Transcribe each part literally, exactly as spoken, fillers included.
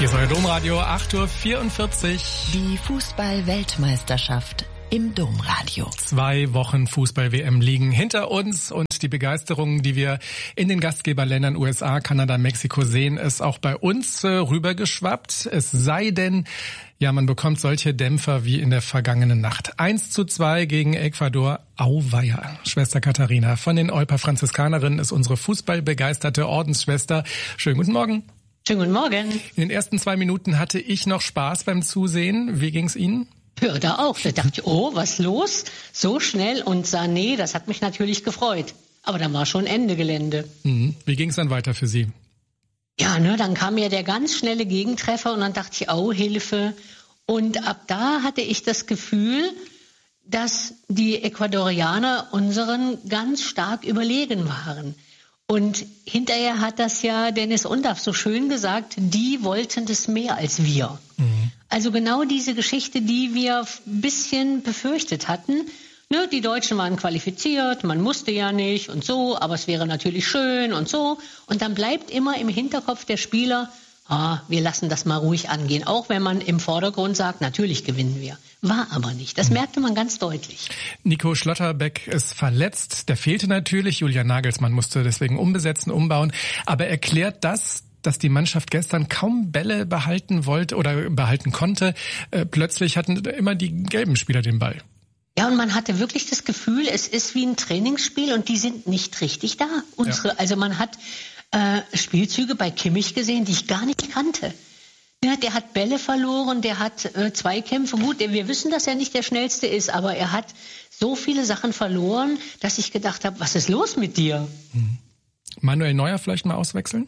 Hier ist euer Domradio, acht Uhr vierundvierzig. Die Fußball-Weltmeisterschaft im Domradio. Zwei Wochen Fußball-W M liegen hinter uns und die Begeisterung, die wir in den Gastgeberländern U S A, Kanada, Mexiko sehen, ist auch bei uns äh, rübergeschwappt. Es sei denn, ja, man bekommt solche Dämpfer wie in der vergangenen Nacht. eins zu zwei gegen Ecuador. Auweia. Schwester Katharina von den Olper Franziskanerinnen ist unsere fußballbegeisterte Ordensschwester. Schönen guten Morgen. Schönen guten Morgen. In den ersten zwei Minuten hatte ich noch Spaß beim Zusehen. Wie ging's Ihnen? Ja, da auch. Da dachte ich, oh, was los? So schnell und Sané, das hat mich natürlich gefreut. Aber dann war schon Ende Gelände. Mhm. Wie ging's dann weiter für Sie? Ja, ne, dann kam ja der ganz schnelle Gegentreffer und dann dachte ich, oh, Hilfe. Und ab da hatte ich das Gefühl, dass die Ecuadorianer unseren ganz stark überlegen waren. Und hinterher hat das ja Dennis Undaff so schön gesagt, die wollten das mehr als wir. Mhm. Also genau diese Geschichte, die wir ein bisschen befürchtet hatten. Ne, die Deutschen waren qualifiziert, man musste ja nicht und so, aber es wäre natürlich schön und so. Und dann bleibt immer im Hinterkopf der Spieler, ah, wir lassen das mal ruhig angehen. Auch wenn man im Vordergrund sagt, natürlich gewinnen wir. War aber nicht. Das merkte man ganz deutlich. Nico Schlotterbeck ist verletzt. Der fehlte natürlich. Julian Nagelsmann musste deswegen umbesetzen, umbauen. Aber erklärt das, dass die Mannschaft gestern kaum Bälle behalten wollte oder behalten konnte. Äh, plötzlich hatten immer die gelben Spieler den Ball. Ja, und man hatte wirklich das Gefühl, es ist wie ein Trainingsspiel und die sind nicht richtig da. Unsere, ja. Also man hat äh, Spielzüge bei Kimmich gesehen, die ich gar nicht kannte. Ja, der hat Bälle verloren, der hat äh, Zweikämpfe. Gut, wir wissen, dass er nicht der Schnellste ist, aber er hat so viele Sachen verloren, dass ich gedacht habe, was ist los mit dir? Hm. Manuel Neuer vielleicht mal auswechseln?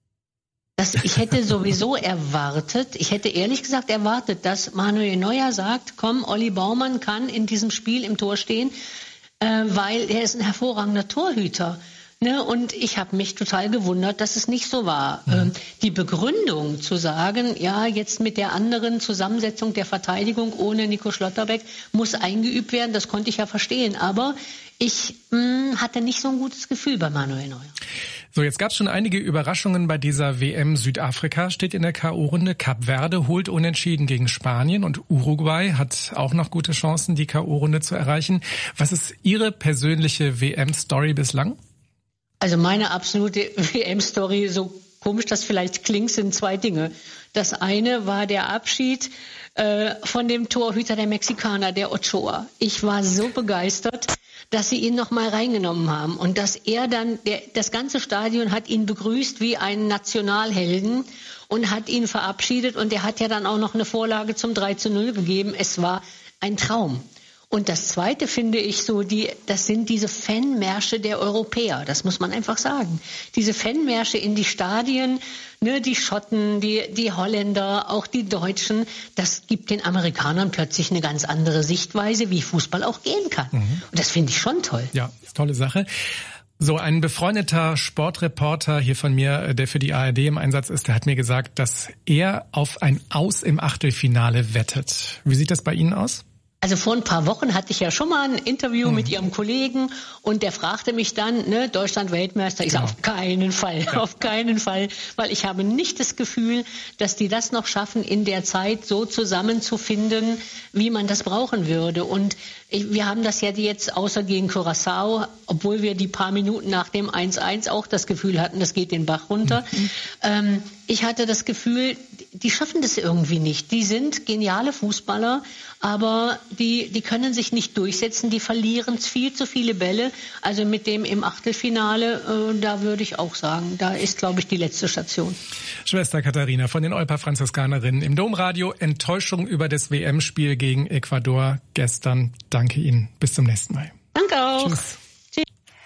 Das, ich hätte sowieso erwartet, ich hätte ehrlich gesagt erwartet, dass Manuel Neuer sagt, komm, Olli Baumann kann in diesem Spiel im Tor stehen, äh, weil er ist ein hervorragender Torhüter. Ne, und ich habe mich total gewundert, dass es nicht so war. Mhm. Ähm, die Begründung zu sagen, ja, jetzt mit der anderen Zusammensetzung der Verteidigung ohne Nico Schlotterbeck muss eingeübt werden, das konnte ich ja verstehen. Aber ich mh, hatte nicht so ein gutes Gefühl bei Manuel Neuer. So, jetzt gab es schon einige Überraschungen bei dieser W M. Südafrika steht in der K O-Runde. Kap Verde holt unentschieden gegen Spanien und Uruguay hat auch noch gute Chancen, die K O-Runde zu erreichen. Was ist Ihre persönliche W M-Story bislang? Also meine absolute W M-Story, so komisch das vielleicht klingt, sind zwei Dinge. Das eine war der Abschied äh, von dem Torhüter der Mexikaner, der Ochoa. Ich war so begeistert, dass sie ihn noch mal reingenommen haben und dass er dann, der, das ganze Stadion hat ihn begrüßt wie einen Nationalhelden und hat ihn verabschiedet und er hat ja dann auch noch eine Vorlage zum drei zu null gegeben. Es war ein Traum. Und das Zweite finde ich so, die, das sind diese Fanmärsche der Europäer. Das muss man einfach sagen. Diese Fanmärsche in die Stadien, ne, die Schotten, die, die Holländer, auch die Deutschen. Das gibt den Amerikanern plötzlich eine ganz andere Sichtweise, wie Fußball auch gehen kann. Mhm. Und das finde ich schon toll. Ja, ist tolle Sache. So, ein befreundeter Sportreporter hier von mir, der für die A R D im Einsatz ist, der hat mir gesagt, dass er auf ein Aus im Achtelfinale wettet. Wie sieht das bei Ihnen aus? Also vor ein paar Wochen hatte ich ja schon mal ein Interview mhm. mit Ihrem Kollegen und der fragte mich dann, ne, Deutschland Weltmeister. Ich genau. sage, auf keinen Fall, ja. auf keinen Fall, weil ich habe nicht das Gefühl, dass die das noch schaffen, in der Zeit so zusammenzufinden, wie man das brauchen würde. Und ich, wir haben das ja jetzt außer gegen Curaçao, obwohl wir die paar Minuten nach dem eins eins auch das Gefühl hatten, das geht den Bach runter. Mhm. Ähm, ich hatte das Gefühl, die schaffen das irgendwie nicht. Die sind geniale Fußballer, aber die, die können sich nicht durchsetzen. Die verlieren viel zu viele Bälle. Also mit dem im Achtelfinale, äh, da würde ich auch sagen, da ist, glaube ich, die letzte Station. Schwester Katharina von den Olper Franziskanerinnen im Domradio. Enttäuschung über das W M-Spiel gegen Ecuador gestern. Danke Ihnen. Bis zum nächsten Mal. Danke auch. Tschüss.